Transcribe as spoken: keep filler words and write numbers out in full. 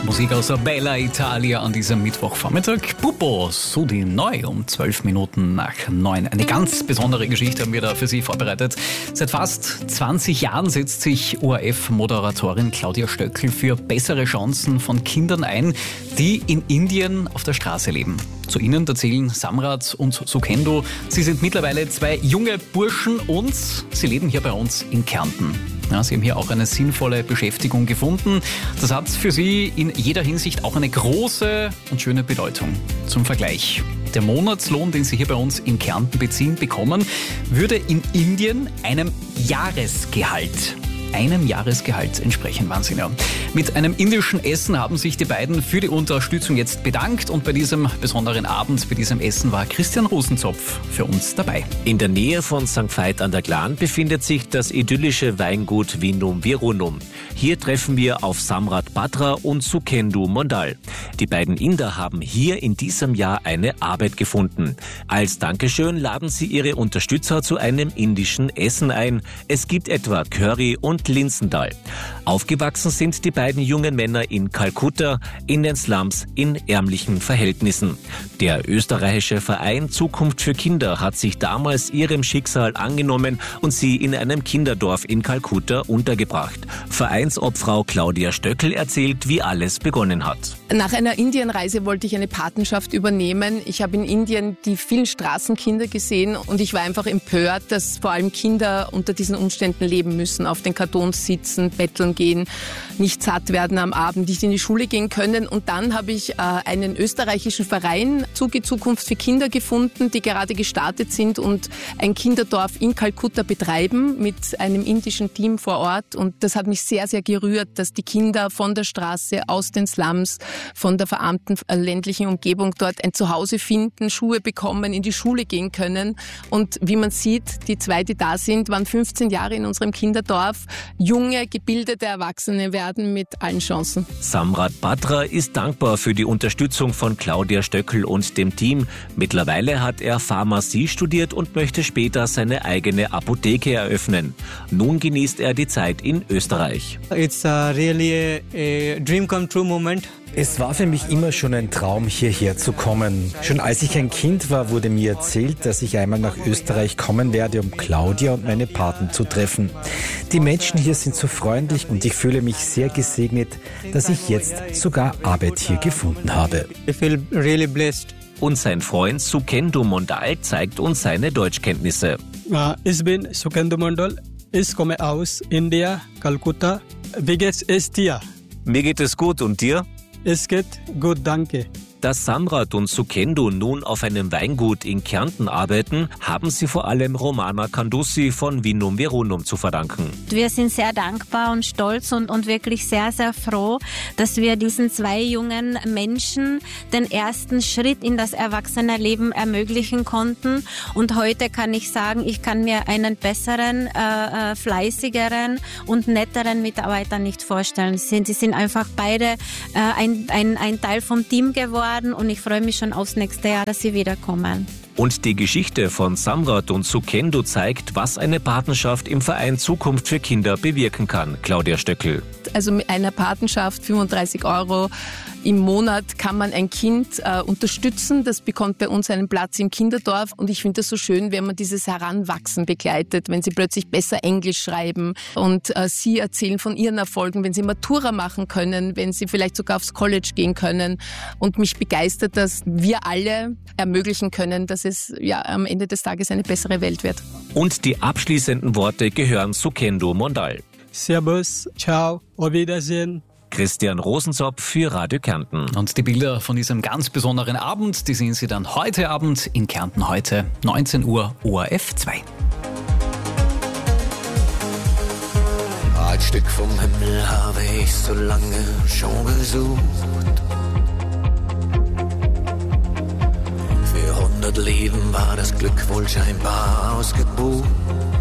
Musik aus der Bella Italia an diesem Mittwochvormittag. Pupo, Sudi neu um zwölf Minuten nach neun. Eine ganz besondere Geschichte haben wir da für Sie vorbereitet. Seit fast zwanzig Jahren setzt sich O R F-Moderatorin Claudia Stöckl für bessere Chancen von Kindern ein, die in Indien auf der Straße leben. Zu ihnen erzählen Samrat und Sukendo. Sie sind mittlerweile zwei junge Burschen und sie leben hier bei uns in Kärnten. Ja, sie haben hier auch eine sinnvolle Beschäftigung gefunden. Das hat für sie in jeder Hinsicht auch eine große und schöne Bedeutung. Zum Vergleich: Der Monatslohn, den sie hier bei uns in Kärnten beziehen, bekommen, würde in Indien einem Jahresgehalt einem Jahresgehalt entsprechen. Wahnsinn, ja. Mit einem indischen Essen haben sich die beiden für die Unterstützung jetzt bedankt und bei diesem besonderen Abend, bei diesem Essen war Christian Rosenzopf für uns dabei. In der Nähe von Sankt Veit an der Glan befindet sich das idyllische Weingut Vinum Virunum. Hier treffen wir auf Samrat Batra und Sukendo Mondal. Die beiden Inder haben hier in diesem Jahr eine Arbeit gefunden. Als Dankeschön laden sie ihre Unterstützer zu einem indischen Essen ein. Es gibt etwa Curry und Linsendal. Aufgewachsen sind die beiden jungen Männer in Kalkutta, in den Slums, in ärmlichen Verhältnissen. Der österreichische Verein Zukunft für Kinder hat sich damals ihrem Schicksal angenommen und sie in einem Kinderdorf in Kalkutta untergebracht. Vereinsobfrau Claudia Stöckl erzählt, wie alles begonnen hat. Nach einer Indienreise wollte ich eine Patenschaft übernehmen. Ich habe in Indien die vielen Straßenkinder gesehen und ich war einfach empört, dass vor allem Kinder unter diesen Umständen leben müssen, auf den Kartons sitzen, betteln gehen, nicht satt werden am Abend, nicht in die Schule gehen können. Und dann habe ich äh, einen österreichischen Verein, Zugi Zukunft für Kinder, gefunden, die gerade gestartet sind und ein Kinderdorf in Kalkutta betreiben mit einem indischen Team vor Ort. Und das hat mich sehr, sehr gerührt, dass die Kinder von der Straße, aus den Slums, von der verarmten äh, ländlichen Umgebung dort ein Zuhause finden, Schuhe bekommen, in die Schule gehen können. Und wie man sieht, die zwei, die da sind, waren fünfzehn Jahre in unserem Kinderdorf. Junge, gebildete Erwachsene werden mit allen Chancen. Samrat Batra ist dankbar für die Unterstützung von Claudia Stöckl und dem Team. Mittlerweile hat er Pharmazie studiert und möchte später seine eigene Apotheke eröffnen. Nun genießt er die Zeit in Österreich. It's a really a, a dream come true moment. Es war für mich immer schon ein Traum, hierher zu kommen. Schon als ich ein Kind war, wurde mir erzählt, dass ich einmal nach Österreich kommen werde, um Claudia und meine Paten zu treffen. Die Menschen hier sind so freundlich und ich fühle mich sehr gesegnet, dass ich jetzt sogar Arbeit hier gefunden habe. I feel really blessed. Und sein Freund Sukendo Mondal zeigt uns seine Deutschkenntnisse. Uh, ich bin Sukendo Mondal. Ich komme aus India, Kalkutta. Wie geht's es dir? Mir geht es gut und dir? Es geht gut, danke. Dass Samrat und Sukendo nun auf einem Weingut in Kärnten arbeiten, haben sie vor allem Romana Kandussi von Vinum Virunum zu verdanken. Wir sind sehr dankbar und stolz und, und wirklich sehr, sehr froh, dass wir diesen zwei jungen Menschen den ersten Schritt in das Erwachsenenleben ermöglichen konnten. Und heute kann ich sagen, ich kann mir einen besseren, äh, fleißigeren und netteren Mitarbeiter nicht vorstellen. Sie sind, sie sind einfach beide äh, ein, ein, ein Teil vom Team geworden. Und ich freue mich schon aufs nächste Jahr, dass sie wiederkommen. Und die Geschichte von Samrat und Sukendo zeigt, was eine Patenschaft im Verein Zukunft für Kinder bewirken kann. Claudia Stöckl. Also mit einer Patenschaft, fünfunddreißig Euro im Monat, kann man ein Kind äh, unterstützen. Das bekommt bei uns einen Platz im Kinderdorf. Und ich finde das so schön, wenn man dieses Heranwachsen begleitet, wenn sie plötzlich besser Englisch schreiben und äh, sie erzählen von ihren Erfolgen, wenn sie Matura machen können, wenn sie vielleicht sogar aufs College gehen können. Und mich begeistert, dass wir alle ermöglichen können, dass es ja am Ende des Tages eine bessere Welt wird. Und die abschließenden Worte gehören Sukendo Mondal. Servus, ciao, auf Wiedersehen. Christian Rosenzopf für Radio Kärnten. Und die Bilder von diesem ganz besonderen Abend, die sehen Sie dann heute Abend in Kärnten, heute neunzehn Uhr, O R F zwei. Ein Stück vom Himmel habe ich so lange schon gesucht. Für hundert Leben war das Glück wohl scheinbar ausgebucht.